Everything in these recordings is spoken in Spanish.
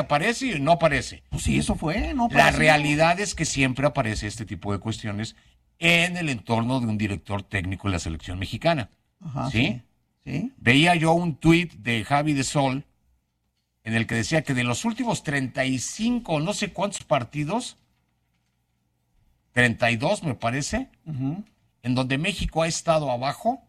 aparece y no aparece. Pues sí, eso fue, ¿no? La realidad es que siempre aparece este tipo de cuestiones en el entorno de un director técnico de la selección mexicana. Ajá, ¿Sí? Sí. Veía yo un tuit de Javi de Sol en el que decía que de los últimos 35, no sé cuántos partidos, 32 me parece, en donde México ha estado abajo,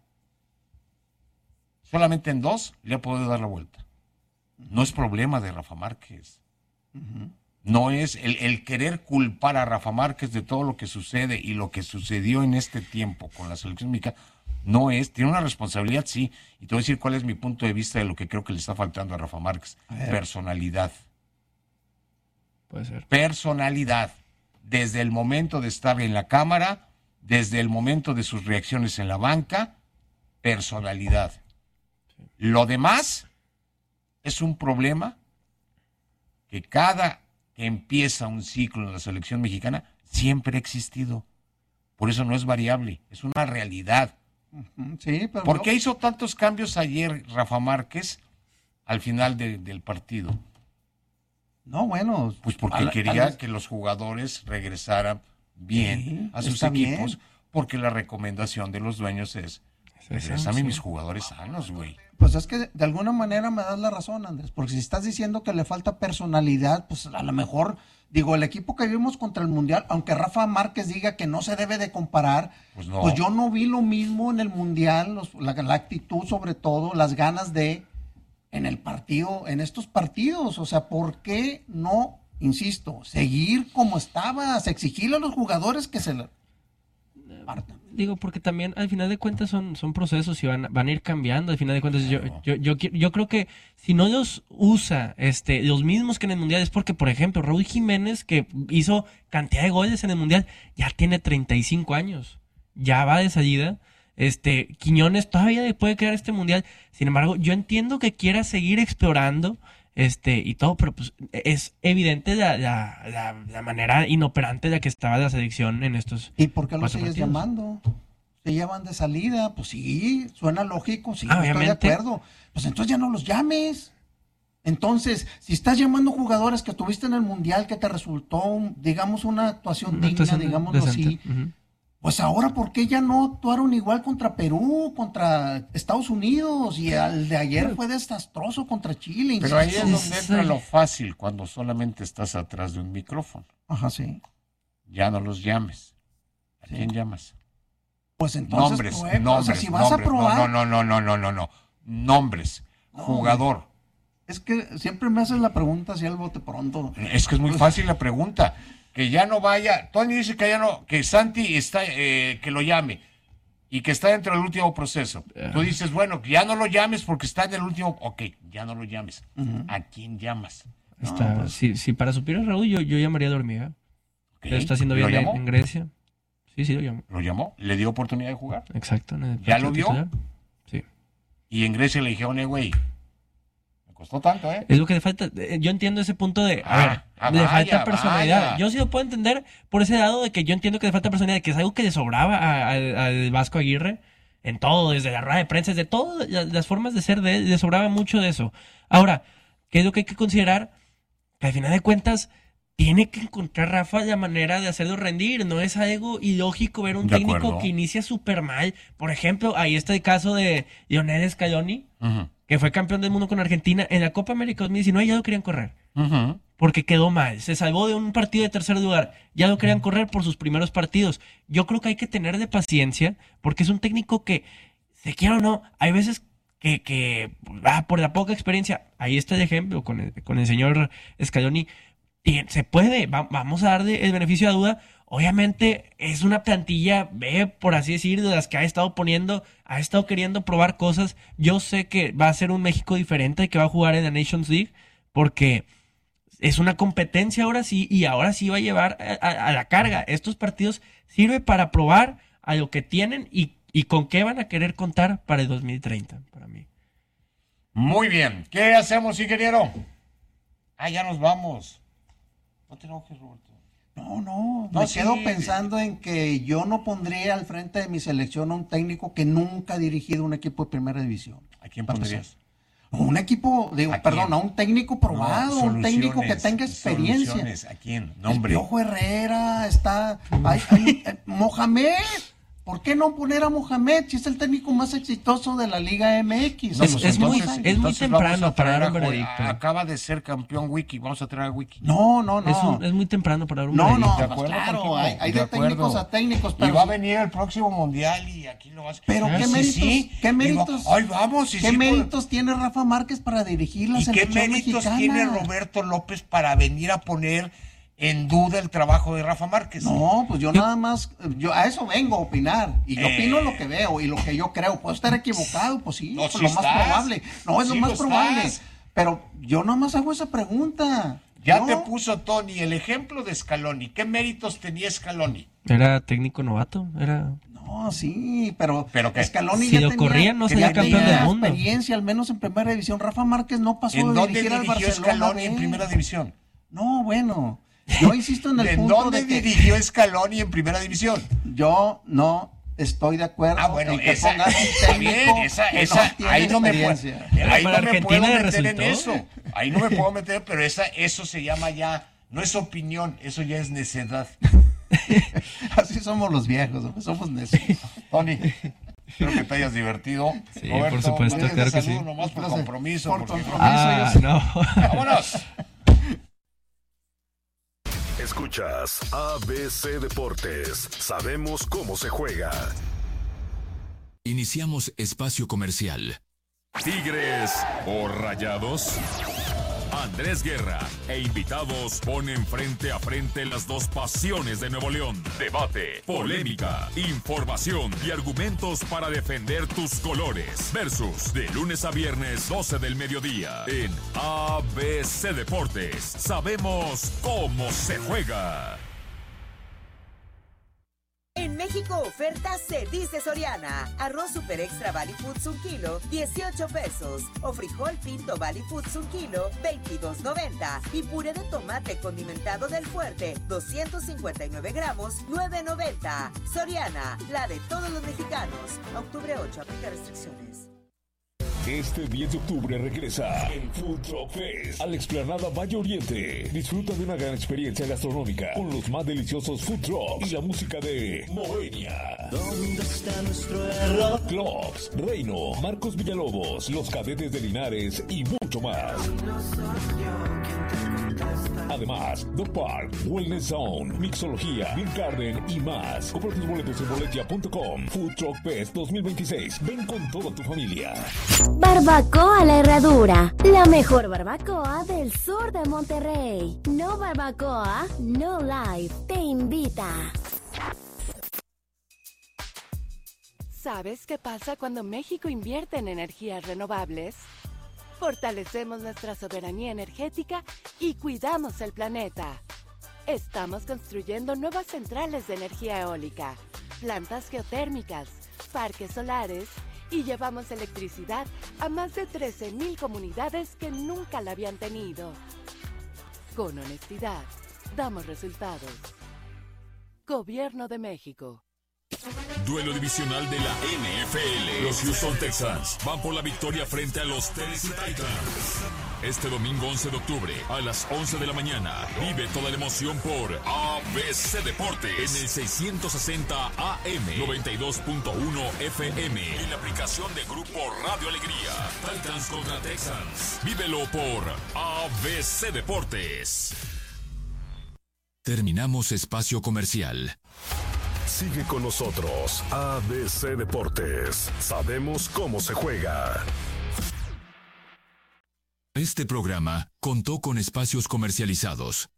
solamente en 2 le ha podido dar la vuelta. No es problema de Rafa Márquez. No es el querer culpar a Rafa Márquez de todo lo que sucede y lo que sucedió en este tiempo con la selección mexicana. No es, tiene una responsabilidad, sí. Y te voy a decir cuál es mi punto de vista de lo que creo que le está faltando a Rafa Márquez. Personalidad. Puede ser. Personalidad. Desde el momento de estar en la cámara, desde el momento de sus reacciones en la banca, personalidad. Lo demás es un problema que cada que empieza un ciclo en la selección mexicana siempre ha existido. Por eso no es variable, es una realidad. Sí, pero ¿Por qué hizo tantos cambios ayer Rafa Márquez al final del partido? No, bueno. Pues porque quería que los jugadores regresaran bien a sus equipos, porque la recomendación de los dueños es: regrésame mis jugadores sanos, güey. Pues es que de alguna manera me das la razón, Andrés, porque si estás diciendo que le falta personalidad, pues a lo mejor, digo, el equipo que vimos contra el Mundial, aunque Rafa Márquez diga que no se debe de comparar, pues yo no vi lo mismo en el Mundial, la actitud sobre todo, las ganas en el partido, en estos partidos. O sea, ¿por qué no, insisto, seguir como estabas, exigirle a los jugadores que se partan? Digo, porque también al final de cuentas son procesos y van a ir cambiando. Al final de cuentas, yo creo que si no los usa los mismos que en el Mundial, es porque, por ejemplo, Raúl Jiménez, que hizo cantidad de goles en el Mundial, ya tiene 35 años. Ya va de salida. Quiñones todavía puede crear este Mundial. Sin embargo, yo entiendo que quiera seguir explorando y todo, pero pues es evidente la manera inoperante de la que estaba la selección en estos. ¿Y por qué lo sigues llamando? ¿Se llevan de salida? Pues sí, suena lógico, sí, estoy de acuerdo. Pues entonces ya no los llames. Entonces, si estás llamando jugadores que tuviste en el Mundial, que te resultó, digamos, una actuación digna, digámoslo así, pues ahora, ¿por qué ya no actuaron igual contra Perú, contra Estados Unidos? Y el de ayer fue desastroso contra Chile. Pero ahí es donde entra lo fácil, cuando solamente estás atrás de un micrófono. Ajá, sí. Ya no los llames. ¿A quién llamas? Pues entonces, nombres, o sea, si vas a probar... No. Nombres, jugador. Es que siempre me haces la pregunta si al bote pronto. Es que es muy fácil la pregunta. Que ya no vaya, Tony dice que ya no, que Santi está, que lo llame y que está dentro del último proceso. Tú dices, bueno, que ya no lo llames porque está en el último, ok, ya no lo llames. ¿A quién llamas? Si para suplir a Raúl, yo llamaría a la Hormiga. Okay. Está haciendo bien en Grecia. Sí, lo llamó. ¿Lo llamó? ¿Le dio oportunidad de jugar? Exacto. ¿Ya lo vio? Titular. Sí. Y en Grecia le dijeron, güey, costó tanto, ¿eh? Es lo que le falta. Yo entiendo ese punto de, le falta personalidad. Vaya. Yo sí lo puedo entender por ese lado de que yo entiendo que le falta personalidad, que es algo que le sobraba al Vasco Aguirre en todo, desde la rueda de prensa, desde todas las formas de ser de él, le sobraba mucho de eso. Ahora, ¿qué es lo que hay que considerar? Que al final de cuentas tiene que encontrar Rafa la manera de hacerlo rendir. No es algo ilógico ver un técnico que inicia súper mal. Por ejemplo, ahí está el caso de Lionel Scaloni, que fue campeón del mundo con Argentina. En la Copa América 2019 ya lo querían correr. Porque quedó mal. Se salvó de un partido de tercer lugar. Ya lo querían correr por sus primeros partidos. Yo creo que hay que tenerle paciencia, porque es un técnico que, se quiera o no, hay veces que por la poca experiencia, ahí está el ejemplo con el señor Scaloni, se puede, vamos a darle el beneficio de la duda. Obviamente es una plantilla B, por así decir, de las que ha estado poniendo, ha estado queriendo probar cosas. Yo sé que va a ser un México diferente, que va a jugar en la Nations League, porque es una competencia ahora sí, y ahora sí va a llevar a la carga. Estos partidos sirven para probar a lo que tienen y con qué van a querer contar para el 2030, para mí. Muy bien. ¿Qué hacemos, ingeniero? Ya nos vamos. No te enojes, Roberto. No, me quedo pensando en que yo no pondría al frente de mi selección a un técnico que nunca ha dirigido un equipo de primera división. ¿A quién pondrías? Un equipo, a un técnico probado, un técnico que tenga experiencia. ¿A quién? Nombre. El Piojo Herrera, hay Mohamed. ¿Por qué no poner a Mohamed si es el técnico más exitoso de la Liga MX? Es muy temprano para dar un veredicto. Acaba de ser campeón Wiki, vamos a traer a Wiki. No. Es muy temprano para dar un veredicto. No, claro, hay de técnicos a técnicos. Pero y va a venir el próximo Mundial y aquí lo vas a... Pero ¿qué méritos? Ahí vamos. ¿Qué méritos tiene Rafa Márquez para dirigir la selección mexicana? ¿Y qué méritos tiene Roberto López para venir a poner en duda el trabajo de Rafa Márquez? No, pues yo a eso vengo a opinar, y yo opino lo que veo y lo que yo creo. Puedo estar equivocado, pues sí, no, es lo más probable. No, es lo más probable. Pero yo nomás hago esa pregunta. Te puso Tony el ejemplo de Scaloni. ¿Qué méritos tenía Scaloni? Era técnico novato, No, sí, pero que Scaloni si lo corrían no sería campeón del mundo. Experiencia, al menos en primera división. Rafa Márquez no pasó de dirigir al Barcelona. ¿En dónde dirigió Scaloni en primera división? No, bueno, yo insisto en el punto de que... ¿Dónde dirigió Scaloni en primera división? Yo no estoy de acuerdo en que pongas un técnico ahí no me puedo meter en eso. Ahí no me puedo meter, pero eso se llama ya, no es opinión, eso ya es necedad. Así somos los viejos, somos necios. Tony, espero que te hayas divertido. Sí, Roberto, por supuesto, claro que sí. Nomás por compromiso. Por compromiso, no. ¡Vámonos! Escuchas ABC Deportes. Sabemos cómo se juega. Iniciamos espacio comercial. Tigres o Rayados. Andrés Guerra e invitados ponen frente a frente las dos pasiones de Nuevo León. Debate, polémica, información y argumentos para defender tus colores. Versus de lunes a viernes 12 del mediodía en ABC Deportes. Sabemos cómo se juega. En México oferta se dice Soriana. Arroz Super Extra Valley Foods 1 kilo, 18 pesos. O frijol pinto Valley Foods 1 kilo, 22.90. Y puré de tomate condimentado del Fuerte, 259 gramos, 9.90. Soriana, la de todos los mexicanos. Octubre 8, aplica restricciones. Este 10 de octubre regresa el Food Truck Fest a la explanada Valle Oriente. Disfruta de una gran experiencia gastronómica con los más deliciosos food trucks y la música de Moenia. ¿Dónde está nuestro error? Clocks, Reino, Marcos Villalobos, Los Cadetes de Linares y mucho más. Además, Dog Park, Wellness Zone, Mixología, Beer Garden y más. Compra tus boletos en boletia.com. Food Truck Fest 2026. Ven con toda tu familia. Barbacoa La Herradura, la mejor barbacoa del sur de Monterrey. No Barbacoa, No Life, te invita. ¿Sabes qué pasa cuando México invierte en energías renovables? Fortalecemos nuestra soberanía energética y cuidamos el planeta. Estamos construyendo nuevas centrales de energía eólica, plantas geotérmicas, parques solares y llevamos electricidad a más de 13,000 comunidades que nunca la habían tenido. Con honestidad, damos resultados. Gobierno de México. Duelo divisional de la NFL. Los Houston Texans van por la victoria frente a los Tennessee Titans. Este domingo 11 de octubre a las 11 de la mañana. Vive toda la emoción por ABC Deportes en el 660 AM, 92.1 FM. En la aplicación de Grupo Radio Alegría. Titans contra Texans. Vívelo por ABC Deportes. Terminamos espacio comercial. Sigue con nosotros, ABC Deportes. Sabemos cómo se juega. Este programa contó con espacios comercializados.